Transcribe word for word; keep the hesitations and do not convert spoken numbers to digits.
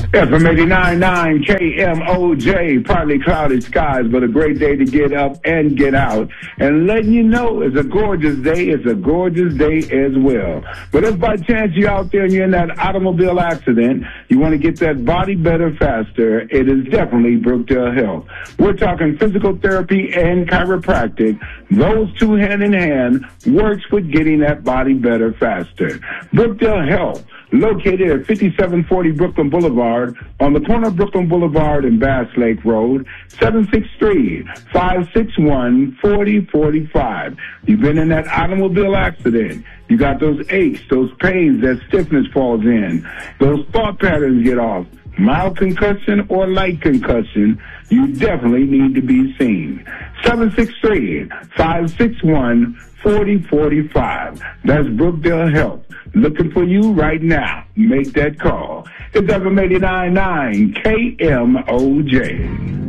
F M eighty-nine point nine K M O J, partly cloudy skies, but a great day to get up and get out. And letting you know it's a gorgeous day, it's a gorgeous day as well. But if by chance you're out there and you're in that automobile accident, you want to get that body better faster, it is definitely Brookdale Health. We're talking physical therapy and chiropractic. Those two hand in hand works with getting that body better faster. Brookdale Health, located at fifty-seven forty Brooklyn Boulevard, on the corner of Brooklyn Boulevard and Bass Lake Road, seven six three, five six one, four zero four five. You've been in that automobile accident. You got those aches, those pains, that stiffness falls in. Those thought patterns get off. Mild concussion or light concussion, you definitely need to be seen. seven six three, five six one, four zero four five. That's Brookdale Health. Looking for you right now. Make that call. It's F M eighty-nine point nine K M O J.